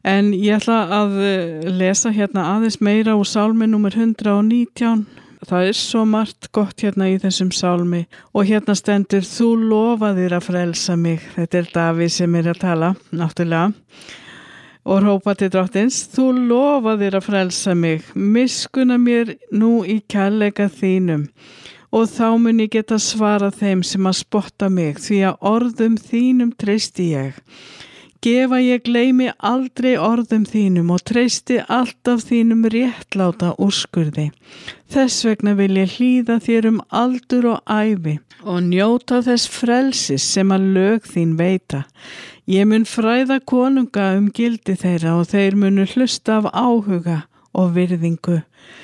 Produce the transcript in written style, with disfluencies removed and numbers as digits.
En ég ætla að lesa hérna aðeins meira úr sálmi númer 119. Það svo margt gott hérna í þessum sálmi og hérna stendur: Þú lofaðir að frelsa mig. Þetta Davíð sem að tala, náttúrulega. Og hrópa til drottins: Þú lofaðir að frelsa mig. Miskunna mér nú í kærleika þínum. Og þá mun ég geta svarað þeim sem að spotta mig, því að orðum þínum treysti ég. Gefa ég gleymi aldrei orðum þínum og treysti alltaf þínum réttláta úrskurði. Þess vegna vil ég hlýða þér aldur og ævi og njóta þess frelsis sem að lög þín veita. Ég mun fræða konunga gildi þeirra og þeir munu hlusta af áhuga og virðingu.